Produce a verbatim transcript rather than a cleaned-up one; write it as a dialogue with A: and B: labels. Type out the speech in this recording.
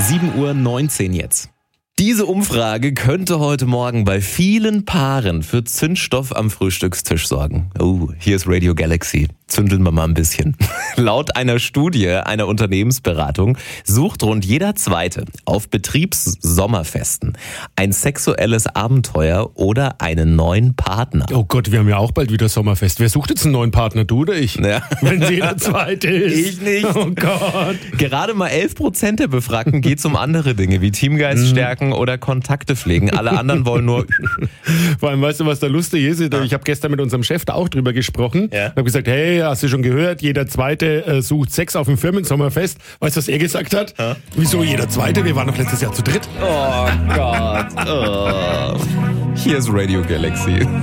A: sieben Uhr neunzehn jetzt. Diese Umfrage könnte heute Morgen bei vielen Paaren für Zündstoff am Frühstückstisch sorgen. Oh, hier ist Radio Galaxy. Zündeln wir mal ein bisschen. Laut einer Studie einer Unternehmensberatung sucht rund jeder Zweite auf Betriebssommerfesten ein sexuelles Abenteuer oder einen neuen Partner.
B: Oh Gott, wir haben ja auch bald wieder Sommerfest. Wer sucht jetzt einen neuen Partner, du oder ich?
A: Ja.
B: Wenn jeder Zweite ist.
A: Ich nicht.
B: Oh Gott.
A: Gerade mal elf Prozent der Befragten geht es um andere Dinge, wie Teamgeist stärken oder Kontakte pflegen. Alle anderen wollen nur...
B: Vor allem, weißt du, was da lustig ist? Ich habe gestern mit unserem Chef da auch drüber gesprochen.
A: Ja.
B: Ich habe gesagt, hey, hast du schon gehört, jeder Zweite äh, sucht Sex auf dem Firmensommerfest. Weißt du, was er gesagt hat?
A: Ja.
B: Wieso jeder Zweite? Wir waren doch letztes Jahr zu dritt.
A: Oh Gott. Oh. Hier ist Radio Galaxy.